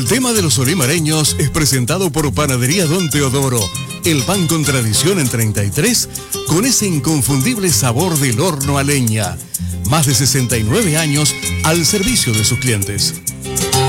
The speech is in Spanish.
El tema de los olimareños es presentado por Panadería Don Teodoro, el pan con tradición en 33, con ese inconfundible sabor del horno a leña. Más de 69 años al servicio de sus clientes.